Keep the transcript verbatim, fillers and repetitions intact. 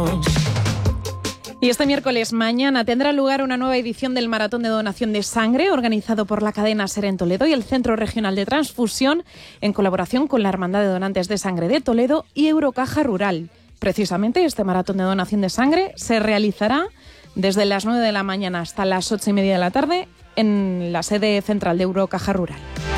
Y este miércoles mañana tendrá lugar una nueva edición del Maratón de Donación de Sangre organizado por la cadena SER en Toledo y el Centro Regional de Transfusión en colaboración con la Hermandad de Donantes de Sangre de Toledo y Eurocaja Rural. Precisamente este Maratón de Donación de Sangre se realizará desde las nueve de la mañana hasta las ocho y media de la tarde en la sede central de Eurocaja Rural.